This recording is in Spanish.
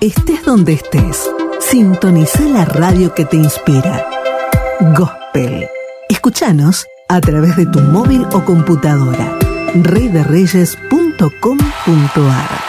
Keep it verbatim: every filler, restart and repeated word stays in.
Estés donde estés, sintoniza la radio que te inspira. Gospel. Escúchanos a través de tu móvil o computadora. rey de reyes punto com punto a r